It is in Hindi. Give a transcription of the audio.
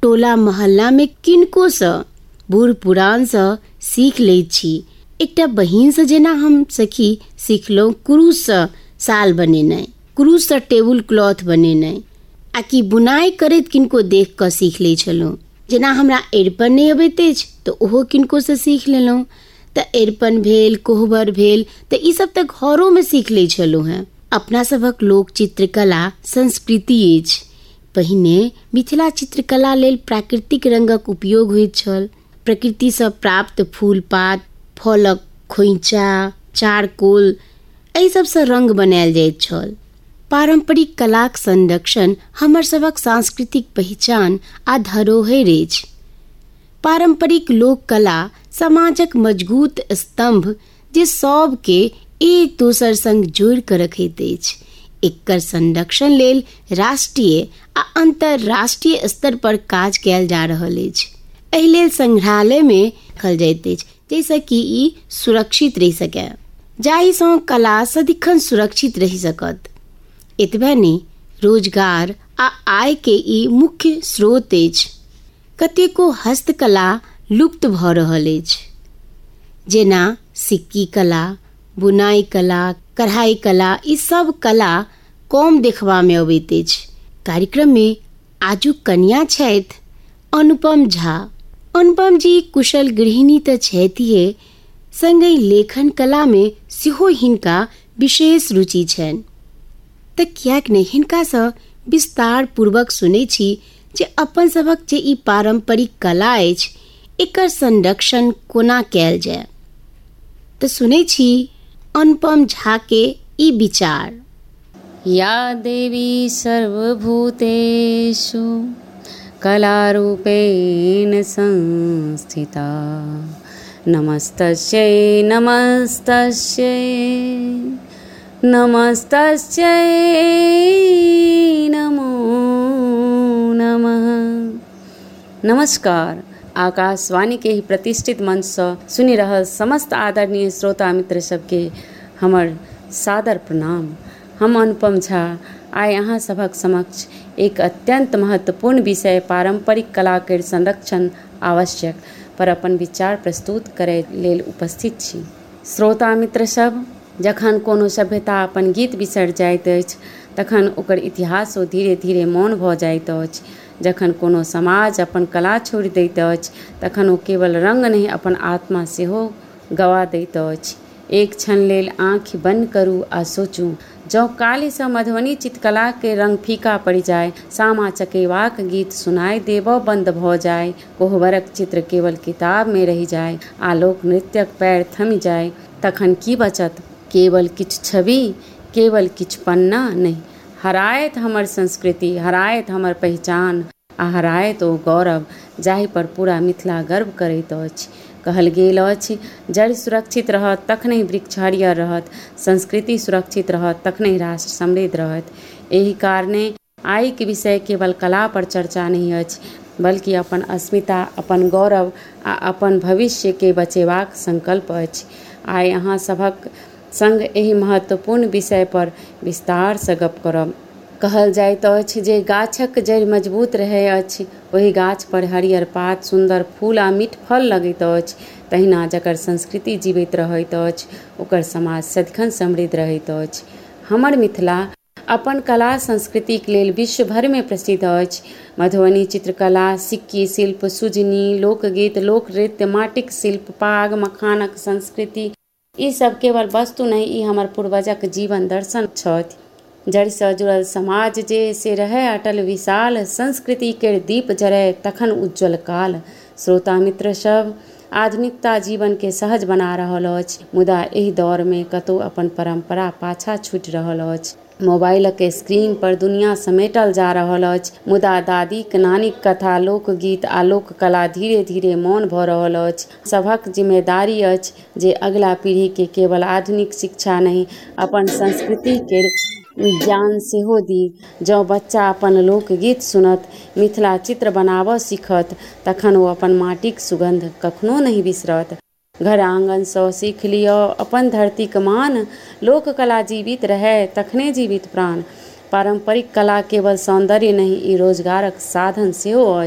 टोला मोहल्ला में किनको सँ बूढ़ पुरान सँ सीख लैत छी। एकटा बहिन सँ जेना हम सखी सीखलहुँ क्रूस सँ साल बनेनाइ, क्रूस सँ टेबुल क्लॉथ बनेनाइ, आ कि बुनाइ करैत किनको देख कऽ सीख लै छलहुँ। जेना हमरा अरिपन नहि अबैत अछि तऽ ओहो किनको सँ सीख लेलहुँ। तऽ अरिपन भेल, कोहबर भेल, तऽ ई सब तऽ घरोमे सीख लै छलहुँ हेँ। अपना सभक लोक चित्रकला संस्कृति अछि। पहिने मिथिला चित्रकला लेल प्राकृतिक रंगक उपयोग होइत छल। प्रकृतिसँ प्राप्त फूल पात, फलक खोइँचा, चारकोल, एहि सबसँ रंग बनायल जाइत छल। पारंपरिक कलाक संरक्षण हमर सभक सांस्कृतिक पहचान आ धरोहर अछि। पारंपरिक लोक कला समाजक मजबूत स्तंभ जे सबके एक दोसर संग जोड़ि कऽ रखैत अछि। एकर संरक्षण लेल राष्ट्रीय आ अंतर्राष्ट्रीय स्तर पर काज कयल जा रहल अछि। एहि लेल संग्रहालयमे रखल जाइत अछि जाहिसँ कि ई सुरक्षित रहि सकै, जाहिसँ कला सदिखन सुरक्षित रहि सकत। एतबे नहि, रोजगार आ आय के ई मुख्य स्रोत अछि। कतेको हस्तकला लुप्त भऽ रहल अछि, जेना सिक्की कला, बुनाई कला, कढ़ाई कला। ई सब कला कम देखबामे अबैत अछि। कार्यक्रममे आजुक कनिया छथि अनुपम झा। अनुपम जी कुशल गृहिणी तऽ छथिहे, संगहि लेखन कलामे सेहो हिनका विशेष रुचि छनि। तऽ किएक नहि हिनकासँ विस्तार पूर्वक सुनै छी जे अपन सभक जे ई पारंपरिक कला अछि एकर संरक्षण कोना कयल जाय। तऽ सुनै छी अनुपम झा के ई विचार। या देवी सर्वभूतेषु कलारूपेण संस्थिता, नमस्तस्यै नमस्तस्यै नमस्तस्यै नमो नमः। नमस्कार। आकाशवाणी के ही प्रतिष्ठित मंच से सुनि रहल समस्त आदरणीय श्रोता मित्र सबके हमर सादर प्रणाम। हम अनुपम झा आइ अहाँ सभक समक्ष एक अत्यंत महत्वपूर्ण विषय पारंपरिक कला के संरक्षण आवश्यक पर अपन विचार प्रस्तुत करय लेल उपस्थित छी। श्रोता मित्र सब, जखन कोनो सभ्यता अपन गीत बिसरि जाइत अछि तखन ओकर इतिहासो धीरे धीरे मौन भऽ जाइत अछि। जखन कोनो समाज अपन कला छोड़ि दैत अछि तखन ओ केवल रंग नहीं अपन आत्मा सेहो गवा दैत अछि। एक क्षण लेल आँखि बंद करू आ सोचू, जँ काल्हिसँ मधुबनी चित्रकला के रंग फीका पड़ि जाय, सामा चकेवाक गीत सुनाई देबऽ बंद भऽ जाय, कोहबरक चित्र केवल किताब में रहि जाय आ लोक नृत्यक पैर थमि जाय, तखन की बचत? केवल किछु छवि, केवल किछु पन्ना नहीं। हरायत हमर संस्कृति, हरायत हमर पहचान, आ हरायत ओ गौरव जाहि पर पूरा मिथिला गर्व करैत अछि। कहल गेल अछि, जड़ सुरक्षित रहत तखनहि वृक्ष हरियर रहत, संस्कृति सुरक्षित रहत तखनहि राष्ट्र समृद्ध रहत। एहि कारणे आइ के विषय केवल कला पर चर्चा नहीं अछि, बल्कि अपन अस्मिता, अपन गौरव आ अपन भविष्य के बचेबाक संकल्प अछि। आइ अहाँ सभक संग एहि महत्वपूर्ण विषय पर विस्तार सँ गप करब। कहल जाइत अछि जे गाछक जड़ि मजबूत रहै अछि, ओहि गाछ पर हरियर पात, सुन्दर फूल आ मीठ फल लगैत अछि। तहिना जकर संस्कृति जीवित रहैत अछि ओकर समाज सदिखन समृद्ध रहैत अछि। हमर मिथिला अपन कला संस्कृतिक लेल विश्व भर में प्रसिद्ध अछि। मधुबनी चित्रकला, सिक्की शिल्प, सुजनी, लोकगीत, लोकनृत्य, माटिक शिल्प, पाग, मखानक संस्कृति, ई सब केवल वस्तु नहीं, ई हमर पूर्वजक जीवन दर्शन छथि। जड़सँ जुड़ल समाज जे से रहै अटल विशाल, संस्कृति के दीप जरै तखन उज्ज्वल काल। श्रोता मित्र सब, आधुनिकता जीवन के सहज बना रहल अछि, मुदा एहि दौर में कतौ अपन परंपरा पाछा छूटि रहल अछि। मोबाइलक स्क्रीन पर दुनिया समेटल जा रहल अछि, मुदा दादीक नानीक कथा, लोकगीत आ लोककला धीरे धीरे मौन भऽ रहल अछि। सभक जिम्मेदारी अछि जे अगिला पीढ़ी के केवल आधुनिक शिक्षा नहीं, अपन संस्कृति के ज्ञान सेहो दी। जँ बच्चा अपन लोकगीत सुनत, मिथिला चित्र बनाबऽ सीखत, तखन ओ अपन माटिक सुगंध कखनो नहीं बिसरत। घर आंगनसँ सीख लिअ अपन धरतीक मान, लोककला जीवित रहै तखने जीवित प्राण। पारंपरिक कला केवल सौंदर्य नहीं, ई रोजगारक साधन सेहो अछि।